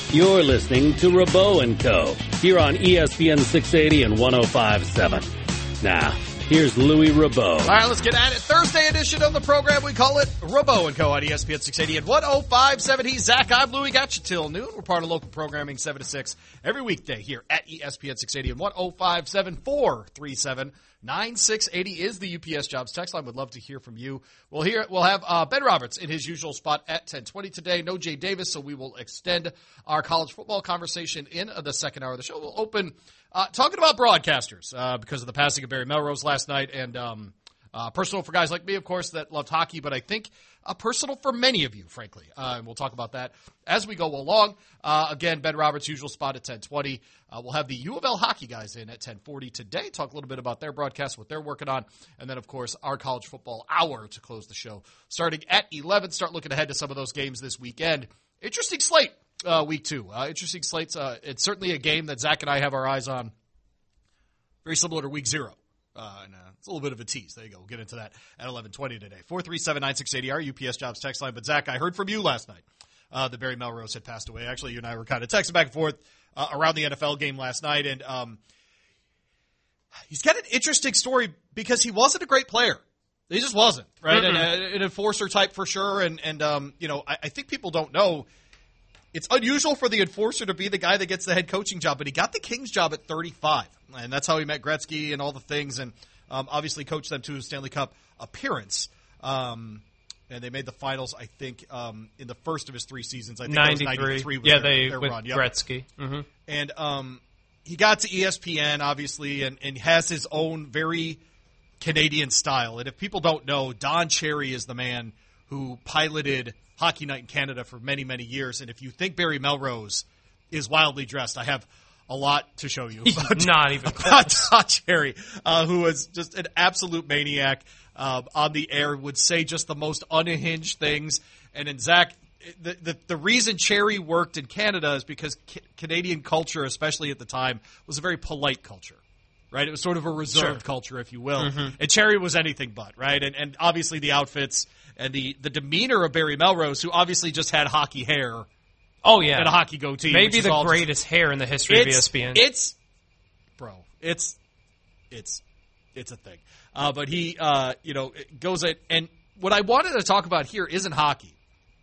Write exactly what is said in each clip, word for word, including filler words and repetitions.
You're listening to Rabot and Co. here on E S P N six eighty and one oh five point seven. Now, here's Louis Rabot. All right, let's get at it. Thursday edition of the program. We call it Rabot and Co. on E S P N six eighty and one oh five point seven. He's Zach. I'm Louis. Got you till noon. We're part of local programming seven to six every weekday here at E S P N six eighty and one oh five point seven. four three seven, nine six eight zero is the U P S Jobs text line. Would love to hear from you. We'll hear. We'll have uh, Ben Roberts in his usual spot at ten twenty today. No Jay Davis, so we will extend our college football conversation in the second hour of the show. We'll open uh, talking about broadcasters uh, because of the passing of Barry Melrose last night, and um, uh, personal for guys like me, of course, that loved hockey, but I think uh, personal for many of you, frankly. Uh, and we'll talk about that as we go along. Uh, again, Ben Roberts' usual spot at ten twenty. Uh, we'll have the U of L hockey guys in at ten forty today, talk a little bit about their broadcast, what they're working on, and then, of course, our college football hour to close the show. Starting at eleven, start looking ahead to some of those games this weekend. Interesting slate, uh, week two. Uh, interesting slates. Uh, it's certainly a game that Zach and I have our eyes on. Very similar to week zero. Uh, and, uh, it's a little bit of a tease. There you go. We'll get into that at eleven twenty today. four three seven, nine six eight zero, our U P S Jobs text line. But, Zach, I heard from you last night uh, that Barry Melrose had passed away. Actually, you and I were kind of texting back and forth uh, around the N F L game last night. And um, he's got an interesting story because he wasn't a great player. He just wasn't, right? Mm-hmm. And uh, an enforcer type for sure. And, and um, you know, I, I think people don't know. It's unusual for the enforcer to be the guy that gets the head coaching job, but he got the Kings job at thirty-five. And that's how he met Gretzky and all the things, and um, obviously coached them to a Stanley Cup appearance. Um, and they made the finals, I think, um, in the first of his three seasons. I think ninety-three. That was ninety-three. Was yeah, their, they their with run. Yep. Gretzky. Mm-hmm. And um, he got to E S P N, obviously, and, and has his own very Canadian style. And if people don't know, Don Cherry is the man who piloted Hockey Night in Canada for many, many years. And if you think Barry Melrose is wildly dressed, I have a lot to show you about, Not even about Don Cherry, uh, who was just an absolute maniac uh, on the air, would say just the most unhinged things. And in Zach, the, the, the reason Cherry worked in Canada is because ca- Canadian culture, especially at the time, was a very polite culture. Right, it was sort of a reserved sure. culture, if you will. Mm-hmm. And Cherry was anything but, right? And and obviously the outfits and the, the demeanor of Barry Melrose, who obviously just had hockey hair. Oh yeah, and a hockey goatee. Maybe the greatest just, hair in the history of E S P N. It's, bro, it's it's it's a thing. Uh, but he, uh, you know, goes at, and what I wanted to talk about here isn't hockey.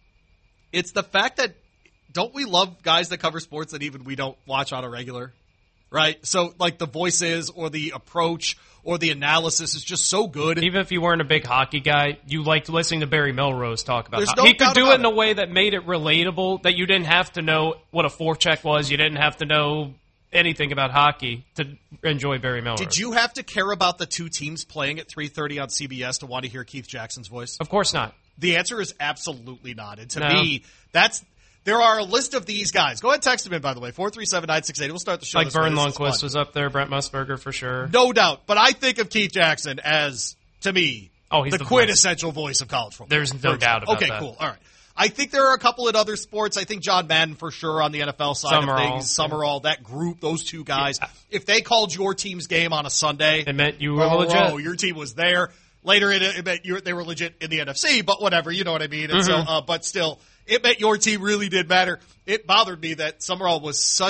It's the fact that don't we love guys that cover sports that even we don't watch on a regular? Right? So, like, the voices or the approach or the analysis is just so good. Even if you weren't a big hockey guy, you liked listening to Barry Melrose talk about There's hockey. No he could do it in it. a way that made it relatable, that you didn't have to know what a forecheck was. You didn't have to know anything about hockey to enjoy Barry Melrose. Did you have to care about the two teams playing at three thirty on C B S to want to hear Keith Jackson's voice? Of course not. The answer is absolutely not. And to no. me, that's... There are a list of these guys. Go ahead and text them in, by the way, four three seven, nine six eight. We'll start the show. Like Vern Lundquist was up there, Brent Musburger for sure. No doubt. But I think of Keith Jackson as, to me, oh, he's the, the quintessential voice. voice of college football. There's no doubt about okay, that. Okay, cool. All right. I think there are a couple in other sports. I think John Madden for sure on the N F L side Summerall, of things. Summerall, yeah. that group, those two guys. Yeah. If they called your team's game on a Sunday, it meant you were oh, legit. Oh, your team was there. Later, it, it meant you, they were legit in the N F C, but whatever, you know what I mean. And mm-hmm. so, uh, but still, it meant your team really did matter. It bothered me that Summerall was such